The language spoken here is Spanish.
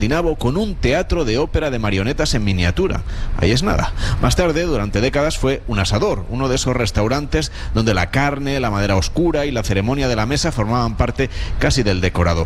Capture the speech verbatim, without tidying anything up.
Dinabo con un teatro de ópera de marionetas en miniatura. Ahí es nada. Más tarde, durante décadas, fue un asador, uno de esos restaurantes donde la carne, la madera oscura y la ceremonia de la mesa formaban parte casi del decorado.